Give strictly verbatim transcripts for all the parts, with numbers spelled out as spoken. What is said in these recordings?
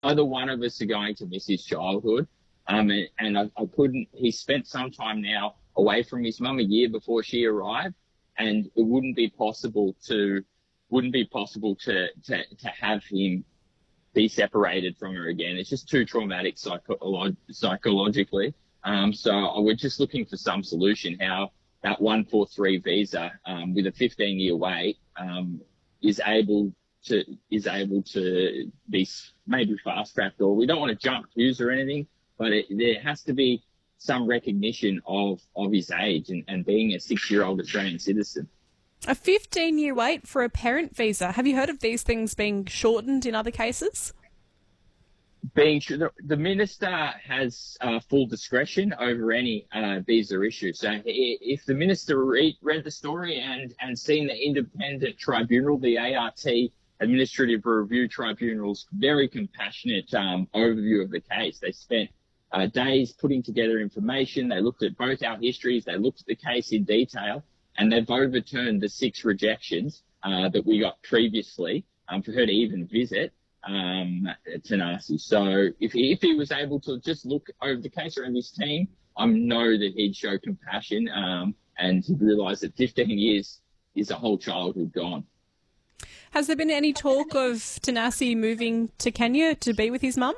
either one of us are going to miss his childhood. Um, and, and I, I couldn't, he spent some time now away from his mum a year before she arrived, and it wouldn't be possible to, wouldn't be possible to, to, to have him be separated from her again. It's just too traumatic psycholo- psychologically. Um, so we're just looking for some solution how that one forty-three visa, um, with a fifteen year wait, um, is able to, is able to be maybe fast tracked, or we don't want to jump queues or anything, but it, there has to be some recognition of, of his age and, and being a six-year-old Australian citizen. A fifteen-year wait for a parent visa. Have you heard of these things being shortened in other cases? Being the minister has uh, full discretion over any uh, visa issue. So if the minister read, read the story and, and seen the independent tribunal, the A R T, Administrative Review Tribunal's very compassionate um, overview of the case, they spent Uh, days putting together information. They looked at both our histories. They looked at the case in detail, and they've overturned the six rejections uh, that we got previously um, for her to even visit um, Tanasi. So if he, if he was able to just look over the case around his team, I know that he'd show compassion um, and he'd realise that fifteen years is a whole childhood gone. Has there been any talk of Tanasi moving to Kenya to be with his mum?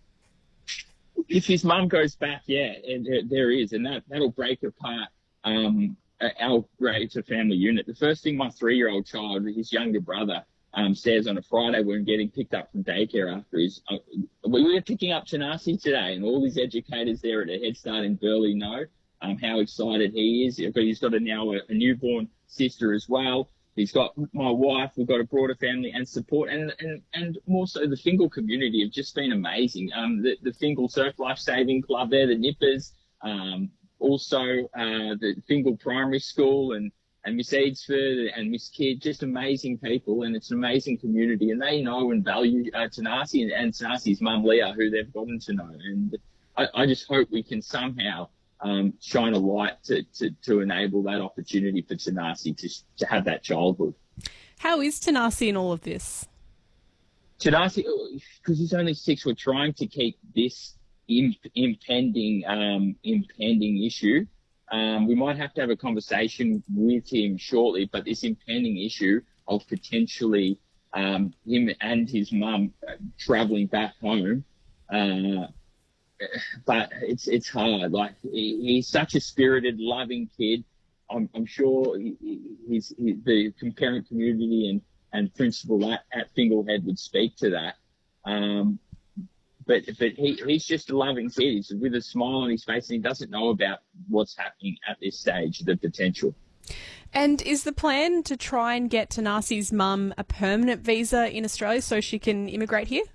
If his mum goes back, yeah, and there is, and that, that'll break apart um, our greater family unit. The first thing my three-year-old child, his younger brother, um, says on a Friday when getting picked up from daycare after is, uh, we were picking up Tanasi today, and all his educators there at a Head Start in Burleigh know um, how excited he is. But he's got a, now a, a newborn sister as well. He's got my wife. We've got a broader family and support, and and, and more so the Fingal community have just been amazing. Um, the, the Fingal Surf Life Saving Club there, the Nippers, um, also uh, the Fingal Primary School and, and Miss Eadsford and Miss Kidd, just amazing people, and it's an amazing community, and they know and value uh, Tanasi and, and Tanasi's mum Leah, who they've gotten to know, and I, I just hope we can somehow Um, shine a light to, to, to enable that opportunity for Tanasi to, to have that childhood. How is Tanasi in all of this? Tanasi, because he's only six, we're trying to keep this imp- impending um, impending issue. Um, we might have to have a conversation with him shortly, but this impending issue of potentially um, him and his mum travelling back home, uh, but it's it's hard. Like he, he's such a spirited, loving kid. I'm, I'm sure he, he's he, the parent community and, and principal at, at Finglehead would speak to that. Um, but but he, he's just a loving kid. He's with a smile on his face, and he doesn't know about what's happening at this stage, the potential. And is the plan to try and get Tanasi's mum a permanent visa in Australia so she can immigrate here?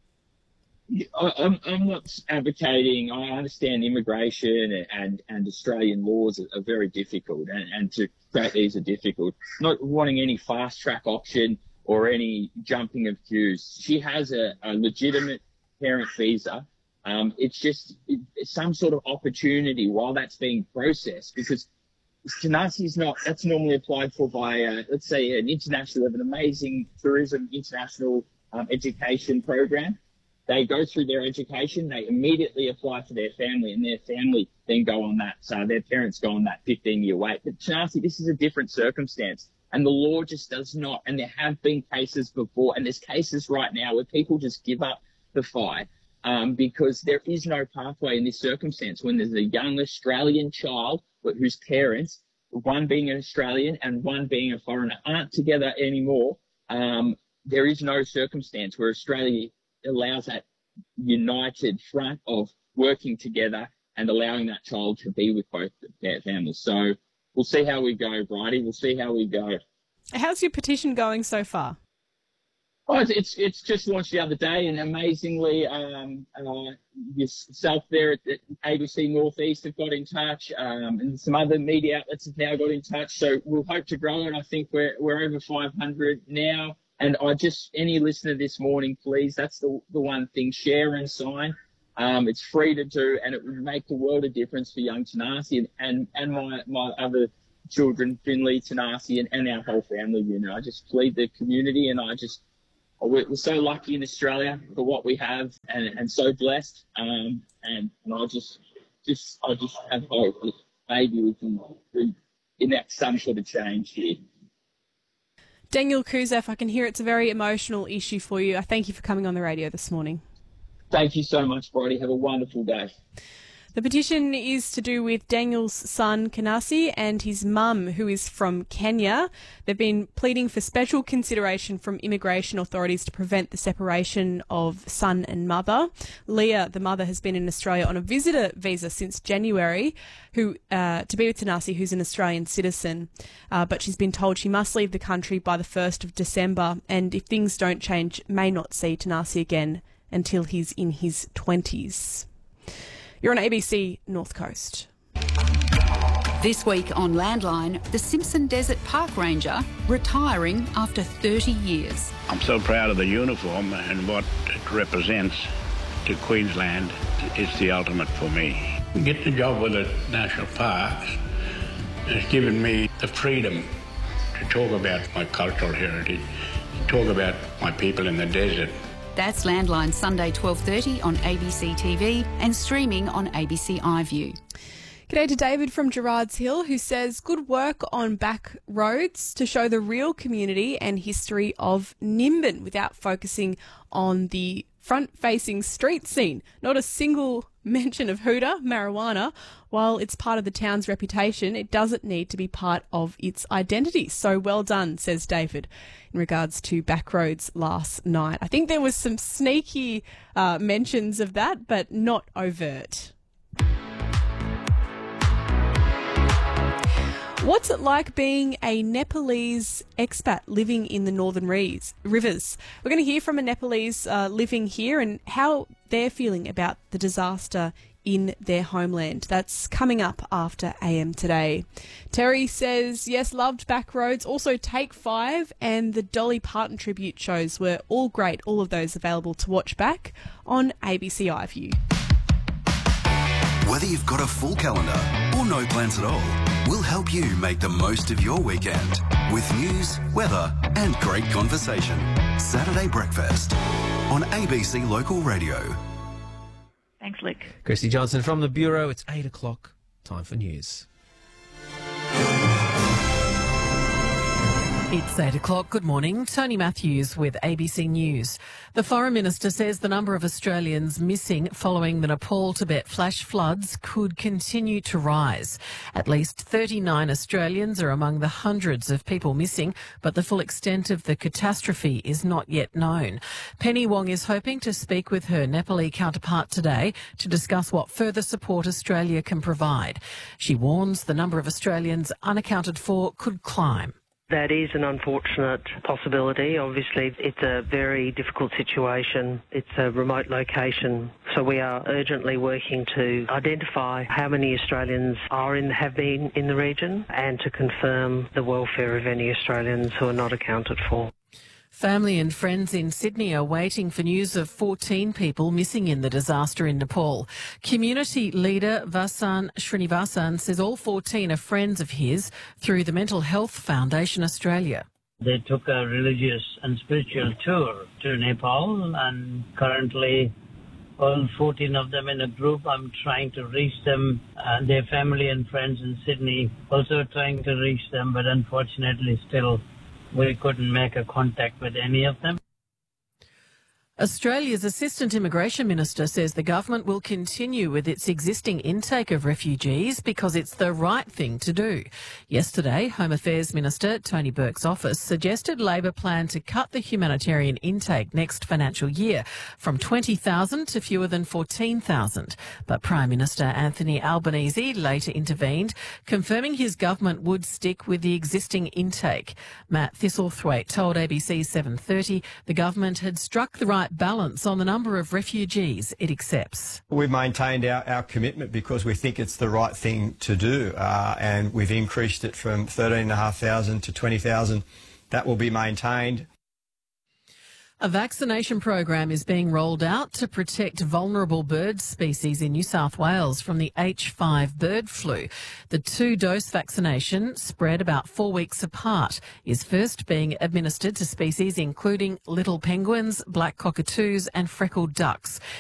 I'm, I'm not advocating. I understand immigration and, and Australian laws are, are very difficult, and, and to create these are difficult. Not wanting any fast track option or any jumping of queues. She has a, a legitimate parent visa. Um, it's just it's some sort of opportunity while that's being processed, because Tanasi is not, that's normally applied for by, uh, let's say, an international, an amazing tourism international um, education program. They go through their education, they immediately apply for their family, and their family then go on that, so their parents go on that fifteen year wait. But Tanasi, this is a different circumstance, and the law just does not, and there have been cases before, and there's cases right now where people just give up the fight um, because there is no pathway in this circumstance when there's a young Australian child whose parents, one being an Australian and one being a foreigner, aren't together anymore. Um, there is no circumstance where Australia allows that united front of working together and allowing that child to be with both their families. So we'll see how we go, Bridie. We'll see how we go. How's your petition going so far? Oh, it's it's, it's just launched the other day, and amazingly, um, uh, yourself there at A B C Northeast have got in touch, um, and some other media outlets have now got in touch. So we'll hope to grow it. I think we're we're over five hundred now. And I just, any listener this morning, please, that's the the one thing, share and sign. Um, it's free to do, and it would make the world of difference for young Tanasi and, and, and my, my other children, Finley, Tanasi, and, and our whole family unit. I just plead the community, and I just we're, we're so lucky in Australia for what we have, and, and so blessed. Um, and, and I just, just, I just have hope that maybe we can enact some sort of change here. Daniel Kuzaf, I can hear it's a very emotional issue for you. I thank you for coming on the radio this morning. Thank you so much, Bridie. Have a wonderful day. The petition is to do with Daniel's son, Kanasi, and his mum, who is from Kenya. They've been pleading for special consideration from immigration authorities to prevent the separation of son and mother. Leah, the mother, has been in Australia on a visitor visa since January who uh, to be with Tanasi, who's an Australian citizen, uh, but she's been told she must leave the country by the first of December, and if things don't change, may not see Tanasi again until he's in his twenties. You're on A B C North Coast. This week on Landline, the Simpson Desert Park Ranger retiring after thirty years. I'm so proud of the uniform and what it represents to Queensland. It's the ultimate for me. Getting a job with the National Parks has given me the freedom to talk about my cultural heritage, to talk about my people in the desert. That's Landline, Sunday twelve thirty on A B C T V and streaming on A B C iView. G'day to David from Gerrards Hill, who says, good work on back roads to show the real community and history of Nimbin without focusing on the front-facing street scene. Not a single mention of hooter, marijuana. While it's part of the town's reputation, it doesn't need to be part of its identity. So well done, says David, in regards to Backroads last night. I think there was some sneaky uh, mentions of that, but not overt. What's it like being a Nepalese expat living in the Northern Rivers? We're going to hear from a Nepalese uh, living here and how they're feeling about the disaster in their homeland. That's coming up after A M Today. Terry says, yes, loved Backroads. Also Take Five and the Dolly Parton tribute shows were all great. All of those available to watch back on A B C iView. Whether you've got a full calendar or no plans at all, we'll help you make the most of your weekend with news, weather and great conversation. Saturday Breakfast on A B C Local Radio. Thanks, Luke. Christy Johnson from the Bureau. It's eight o'clock. Time for news. It's eight o'clock. Good morning. Tony Matthews with A B C News. The Foreign Minister says the number of Australians missing following the Nepal Tibet flash floods could continue to rise. At least thirty-nine Australians are among the hundreds of people missing, but the full extent of the catastrophe is not yet known. Penny Wong is hoping to speak with her Nepali counterpart today to discuss what further support Australia can provide. She warns the number of Australians unaccounted for could climb. That is an unfortunate possibility. Obviously, it's a very difficult situation. It's a remote location. So we are urgently working to identify how many Australians are in, have been in the region and to confirm the welfare of any Australians who are not accounted for. Family and friends in Sydney are waiting for news of fourteen people missing in the disaster in Nepal. Community leader Vasan Srinivasan says all fourteen are friends of his through the Mental Health Foundation Australia. They took a religious and spiritual tour to Nepal, and currently all fourteen of them in a group. I'm trying to reach them, and their family and friends in Sydney also trying to reach them, but unfortunately still we couldn't make a contact with any of them. Australia's Assistant Immigration Minister says the government will continue with its existing intake of refugees because it's the right thing to do. Yesterday, Home Affairs Minister Tony Burke's office suggested Labor plan to cut the humanitarian intake next financial year from twenty thousand to fewer than fourteen thousand. But Prime Minister Anthony Albanese later intervened, confirming his government would stick with the existing intake. Matt Thistlethwaite told A B C seven thirty the government had struck the right balance on the number of refugees it accepts. We've maintained our, our commitment because we think it's the right thing to do, uh, and we've increased it from thirteen thousand five hundred to twenty thousand. That will be maintained. A vaccination program is being rolled out to protect vulnerable bird species in New South Wales from the H five bird flu. The two-dose vaccination, spread about four weeks apart, is first being administered to species including little penguins, black cockatoos and freckled ducks.